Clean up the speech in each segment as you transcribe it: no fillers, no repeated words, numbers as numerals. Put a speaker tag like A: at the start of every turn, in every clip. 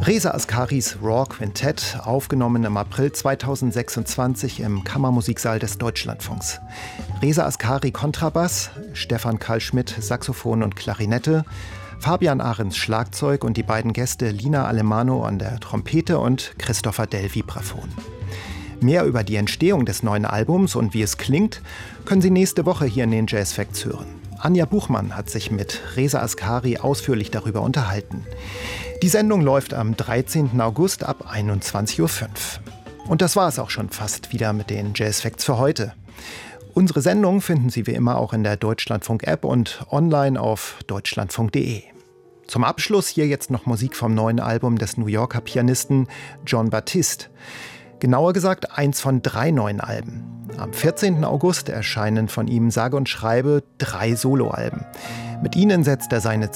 A: Reza Ascaris Raw Quintett, aufgenommen im April 2026 im Kammermusiksaal des Deutschlandfunks. Reza Ascari Kontrabass, Stefan Karl Schmidt Saxophon und Klarinette, Fabian Ahrens Schlagzeug und die beiden Gäste Lina Alemano an der Trompete und Christopher Dell Vibraphon. Mehr über die Entstehung des neuen Albums und wie es klingt, können Sie nächste Woche hier in den Jazz Facts hören. Anja Buchmann hat sich mit Reza Ascari ausführlich darüber unterhalten. Die Sendung läuft am 13. August ab 21.05 Uhr. Und das war es auch schon fast wieder mit den Jazz Facts für heute. Unsere Sendung finden Sie wie immer auch in der Deutschlandfunk-App und online auf deutschlandfunk.de. Zum Abschluss hier jetzt noch Musik vom neuen Album des New Yorker Pianisten Jon Batiste. Genauer gesagt eins von 3 neuen Alben. Am 14. August erscheinen von ihm sage und schreibe 3 Soloalben. Mit ihnen setzt er seine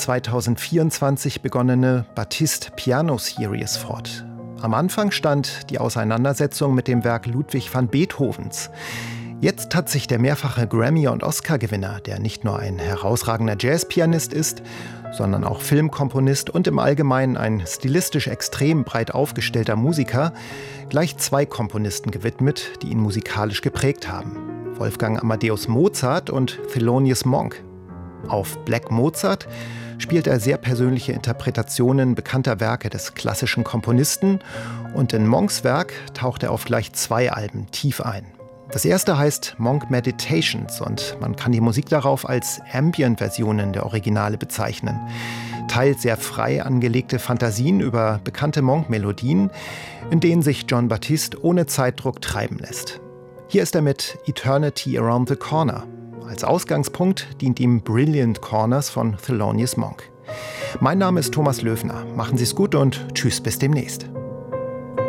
A: 2024 begonnene Batiste Piano Series fort. Am Anfang stand die Auseinandersetzung mit dem Werk Ludwig van Beethovens. Jetzt hat sich der mehrfache Grammy- und Oscar-Gewinner, der nicht nur ein herausragender Jazzpianist ist, sondern auch Filmkomponist und im Allgemeinen ein stilistisch extrem breit aufgestellter Musiker, gleich 2 Komponisten gewidmet, die ihn musikalisch geprägt haben: Wolfgang Amadeus Mozart und Thelonious Monk. Auf Black Mozart spielt er sehr persönliche Interpretationen bekannter Werke des klassischen Komponisten und in Monks Werk taucht er auf gleich 2 Alben tief ein. Das erste heißt Monk Meditations und man kann die Musik darauf als Ambient-Versionen der Originale bezeichnen. Teils sehr frei angelegte Fantasien über bekannte Monk-Melodien, in denen sich Jon Batiste ohne Zeitdruck treiben lässt. Hier ist er mit Eternity Around the Corner. Als Ausgangspunkt dient ihm Brilliant Corners von Thelonious Monk. Mein Name ist Thomas Löfner. Machen Sie es gut und tschüss, bis demnächst.